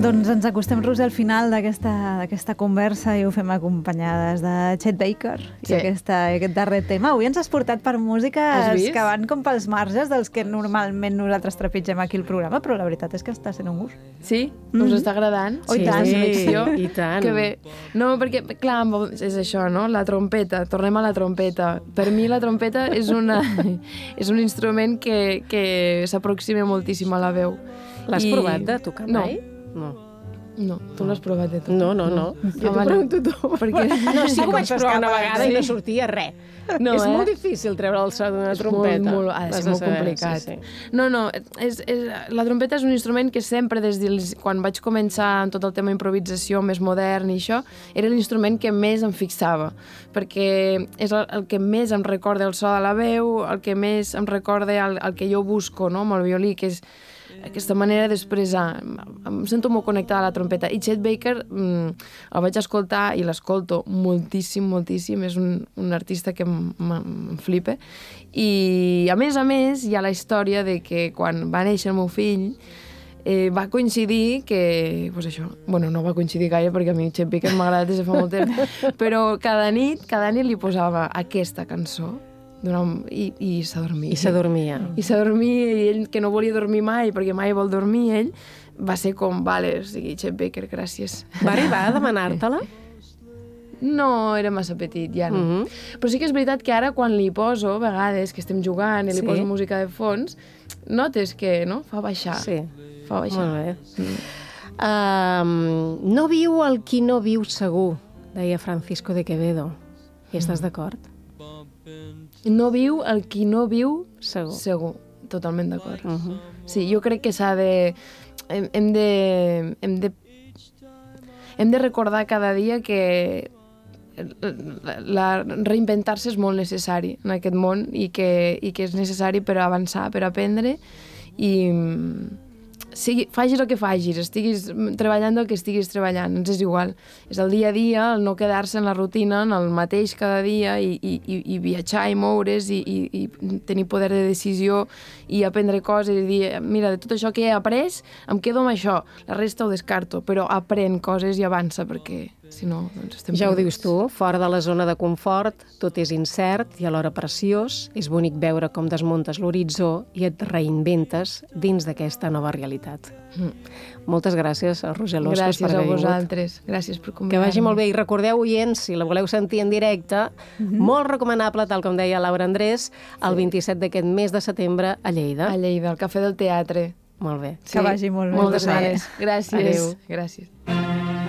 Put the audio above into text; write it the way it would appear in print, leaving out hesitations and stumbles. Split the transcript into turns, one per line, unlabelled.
Doncs ens acostem, Roser, al final d'aquesta conversa i ho fem acompanyades de Chet Baker i aquest darrer tema. Avui ens has portat per músiques que van com pels marges dels que normalment nosaltres trepitgem aquí al programa, però la veritat és que està sent un gust.
Sí? Us està agradant?
Oh, i tant.
Selecció.
I tant.
Que bé. No, perquè, clar, és això, no? La trompeta. Tornem a la trompeta. Per mi la trompeta és un instrument que s'aproxima moltíssim a la veu.
L'has provat de tocar mai?
No, tu l'has provat de tot.
No. Jo t'ho pregunto tu.
Perquè...
No, sí que ho vaig provar una vegada i no sortia res.
No,
és molt difícil treure el so d'una trompeta.
Ha de ser molt complicat.
Sí.
No, la trompeta és un instrument que sempre, quan vaig començar amb tot el tema improvisació més modern i això, era l'instrument que més em fixava, perquè és el que més em recorda el so de la veu, el que més em recorda el que jo busco, no?, amb el violí, que és aquesta manera d'expressar. Em sento molt connectada a la trompeta. I Chet Baker el vaig escoltar i l'escolto moltíssim, moltíssim. És un artista que em flipa. I, a més, hi ha la història de que quan va néixer el meu fill va coincidir que... Pues això, bueno, no va coincidir gaire perquè a mi Chet Baker m'ha agradat des de fa molt temps, però cada nit li posava aquesta cançó i s'adormia.
I s'adormia.
I s'adormia, i ell, que no volia dormir mai, perquè mai vol dormir, ell va ser com, vale, o sigui, Chet Baker, gràcies.
Va arribar a demanar-te-la?
No, era massa petit, ja no. Però sí que és veritat que ara, quan li poso, a vegades, que estem jugant i li poso música de fons, notes que, no?, fa baixar.
Sí.
Fa baixar.
Molt bé. No viu el qui no viu segur, deia Francisco de Quevedo. Hi estàs d'acord?
No viu el qui no viu
segur.
Segur, totalment d'acord. Sí, jo crec que s'ha de... Hem de recordar cada dia que reinventar-se és molt necessari en aquest món i que és necessari per avançar, per aprendre i... facis el que facis, estiguis treballant el que estiguis treballant, ens és igual. És el dia a dia, el no quedar-se en la rutina, en el mateix cada dia i viatjar i moure's i tenir poder de decisió i aprendre coses i dir, mira, de tot això que he après, em quedo amb això, la resta ho descarto, però aprèn coses i avança perquè si no, doncs estem...
Ja ho dius tu, fora de la zona de confort, tot és incert i alhora preciós, és bonic veure com desmuntes l'horitzó i et reinventes dins d'aquesta nova realitat. Moltes gràcies a Roser Loscos per haver vingut.
Gràcies a vosaltres, gràcies per convidar-me.
Que vagi molt bé i recordeu, oients, si la voleu sentir en directe, molt recomanable, tal com deia Laura Andrés, el 27 d'aquest mes de setembre a Lleida.
A Lleida, al Cafè del Teatre.
Molt bé.
Que vagi molt bé.
Moltes gràcies.
Adéu.
Gràcies.